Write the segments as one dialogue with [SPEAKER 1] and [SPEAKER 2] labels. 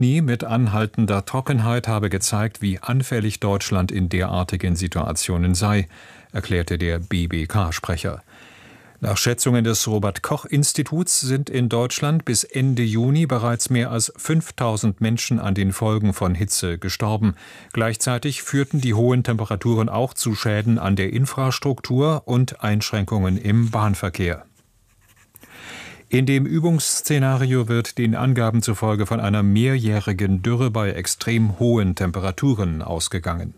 [SPEAKER 1] Nie mit anhaltender Trockenheit habe gezeigt, wie anfällig Deutschland in derartigen Situationen sei, erklärte der BBK-Sprecher. Nach Schätzungen des Robert-Koch-Instituts sind in Deutschland bis Ende Juni bereits mehr als 5000 Menschen an den Folgen von Hitze gestorben. Gleichzeitig führten die hohen Temperaturen auch zu Schäden an der Infrastruktur und Einschränkungen im Bahnverkehr. In dem Übungsszenario wird den Angaben zufolge von einer mehrjährigen Dürre bei extrem hohen Temperaturen ausgegangen.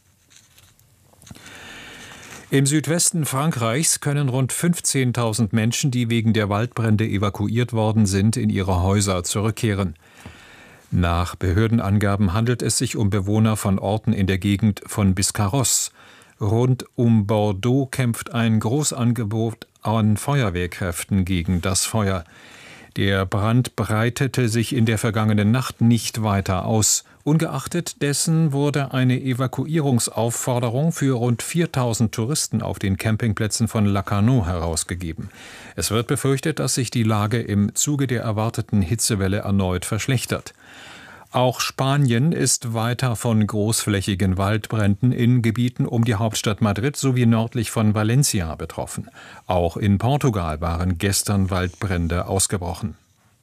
[SPEAKER 1] Im Südwesten Frankreichs können rund 15.000 Menschen, die wegen der Waldbrände evakuiert worden sind, in ihre Häuser zurückkehren. Nach Behördenangaben handelt es sich um Bewohner von Orten in der Gegend von Biscarrosse. Rund um Bordeaux kämpft ein Großangebot an Feuerwehrkräften gegen das Feuer. Der Brand breitete sich in der vergangenen Nacht nicht weiter aus. Ungeachtet dessen wurde eine Evakuierungsaufforderung für rund 4.000 Touristen auf den Campingplätzen von Lacanau herausgegeben. Es wird befürchtet, dass sich die Lage im Zuge der erwarteten Hitzewelle erneut verschlechtert. Auch Spanien ist weiter von großflächigen Waldbränden in Gebieten um die Hauptstadt Madrid sowie nördlich von Valencia betroffen. Auch in Portugal waren gestern Waldbrände ausgebrochen.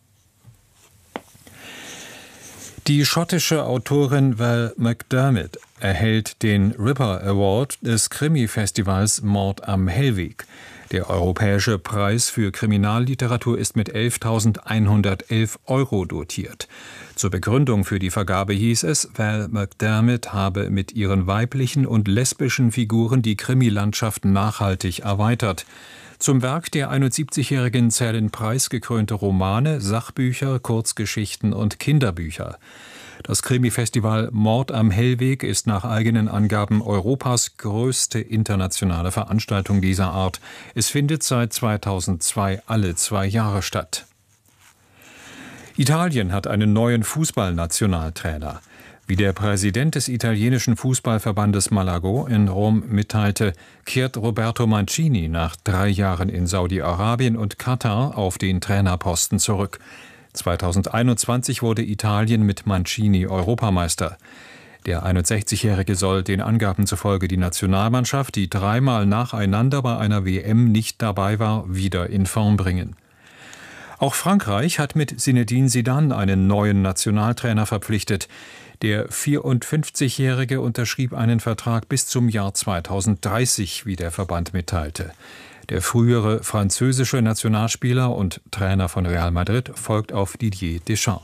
[SPEAKER 1] Die schottische Autorin Val McDermid erhält den Ripper Award des Krimi-Festivals Mord am Hellweg. Der europäische Preis für Kriminalliteratur ist mit 11.111 € dotiert. Zur Begründung für die Vergabe hieß es, Val McDermid habe mit ihren weiblichen und lesbischen Figuren die Krimilandschaft nachhaltig erweitert. Zum Werk der 71-Jährigen zählen preisgekrönte Romane, Sachbücher, Kurzgeschichten und Kinderbücher. Das Krimi-Festival Mord am Hellweg ist nach eigenen Angaben Europas größte internationale Veranstaltung dieser Art. Es findet seit 2002 alle 2 Jahre statt. Italien hat einen neuen Fußballnationaltrainer. Wie der Präsident des italienischen Fußballverbandes Malago in Rom mitteilte, kehrt Roberto Mancini nach 3 Jahren in Saudi-Arabien und Katar auf den Trainerposten zurück. 2021 wurde Italien mit Mancini Europameister. Der 61-Jährige soll den Angaben zufolge die Nationalmannschaft, die 3-mal nacheinander bei einer WM nicht dabei war, wieder in Form bringen. Auch Frankreich hat mit Zinedine Zidane einen neuen Nationaltrainer verpflichtet. Der 54-Jährige unterschrieb einen Vertrag bis zum Jahr 2030, wie der Verband mitteilte. Der frühere französische Nationalspieler und Trainer von Real Madrid folgt auf Didier Deschamps.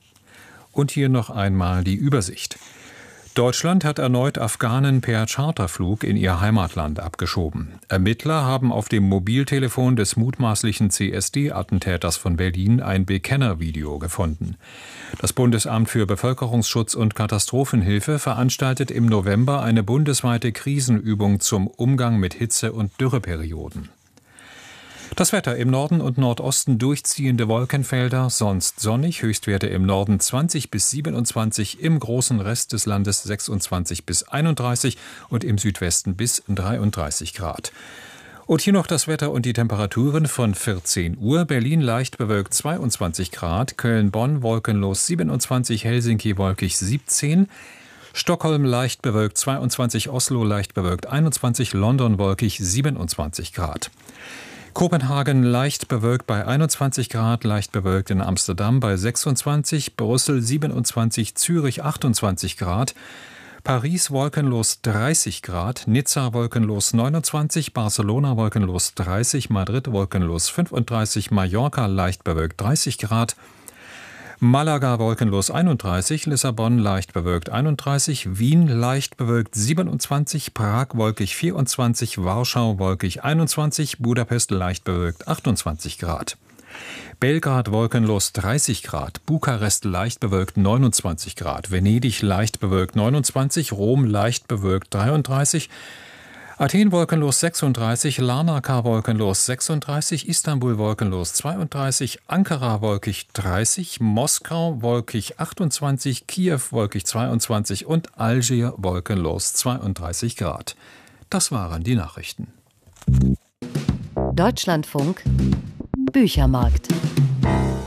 [SPEAKER 1] Und hier noch einmal die Übersicht. Deutschland hat erneut Afghanen per Charterflug in ihr Heimatland abgeschoben. Ermittler haben auf dem Mobiltelefon des mutmaßlichen CSD-Attentäters von Berlin ein Bekennervideo gefunden. Das Bundesamt für Bevölkerungsschutz und Katastrophenhilfe veranstaltet im November eine bundesweite Krisenübung zum Umgang mit Hitze- und Dürreperioden. Das Wetter: im Norden und Nordosten durchziehende Wolkenfelder, sonst sonnig, Höchstwerte im Norden 20 bis 27, im großen Rest des Landes 26 bis 31 und im Südwesten bis 33 Grad. Und hier noch das Wetter und die Temperaturen von 14 Uhr. Berlin leicht bewölkt 22 Grad, Köln-Bonn wolkenlos 27, Helsinki wolkig 17, Stockholm leicht bewölkt 22, Oslo leicht bewölkt 21, London wolkig 27 Grad. Kopenhagen leicht bewölkt bei 21 Grad, leicht bewölkt in Amsterdam bei 26, Brüssel 27, Zürich 28 Grad, Paris wolkenlos 30 Grad, Nizza wolkenlos 29, Barcelona wolkenlos 30, Madrid wolkenlos 35, Mallorca leicht bewölkt 30 Grad, Malaga wolkenlos 31, Lissabon leicht bewölkt 31, Wien leicht bewölkt 27, Prag wolkig 24, Warschau wolkig 21, Budapest leicht bewölkt 28 Grad. Belgrad wolkenlos 30 Grad, Bukarest leicht bewölkt 29 Grad, Venedig leicht bewölkt 29, Rom leicht bewölkt 33, Athen wolkenlos 36, Larnaca wolkenlos 36, Istanbul wolkenlos 32, Ankara wolkig 30, Moskau wolkig 28, Kiew wolkig 22 und Algier wolkenlos 32 Grad. Das waren die Nachrichten.
[SPEAKER 2] Deutschlandfunk Büchermarkt.